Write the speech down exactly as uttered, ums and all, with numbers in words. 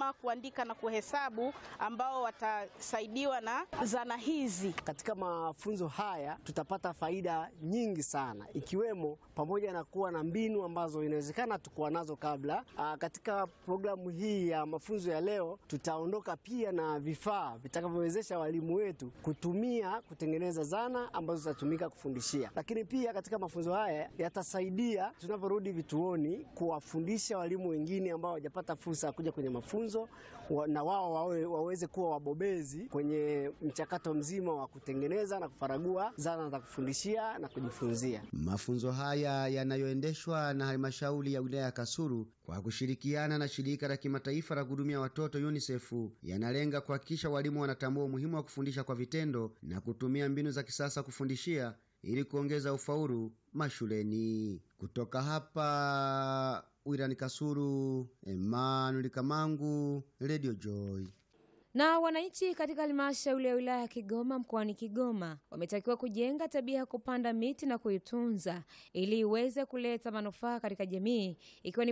kusoma, kuandika na kuhesabu ambao watasaidiwa na zana hizi. Katika mafunzo haya tutapata faida nyingi sana, ikiwemo pamoja na kuwa na mbinu ambazo inawezekana tukuwa nazo kabla. Aa, katika programu hii ya mafunzo ya leo tutaondoka pia na vifaa vitakavyowezesha walimu wetu kutumia kutengeneza zana ambazo zitatumika kufundishia. Lakini pia katika mafunzo haya yatasaidia tunaporudi vituoni kuwafundisha walimu wengine ambao hawajapata fursa ya kuja kwenye mafunzo, na wao wawe, waweze kuwa wabobezi kwenye mchakato mzima wa kutengeneza na kufaragua zana za kufundishia na kujifunzia. Mafunzo haya yanayoendeshwa na halmashauri ya wilaya ya Kasulu kwa kushirikiana na shirika la kimataifa la kuhudumia watoto UNICEF yanalenga kuhakikisha walimu wanatambua umuhimu wa kufundisha kwa vitendo na kutumia mbinu za kisasa kufundishia ili kuongeza ufaulu mashuleni. Kutoka hapa wilani Kasulu, Emmanuel Kamangu, Radio Joy. Na wananchi katika halmashauri ya wilaya ya Kigoma mkoani Kigoma wametakiwa kujenga tabia ya kupanda miti na kuitunza ili iweze kuleta manufaa katika jamii, ikiwa ni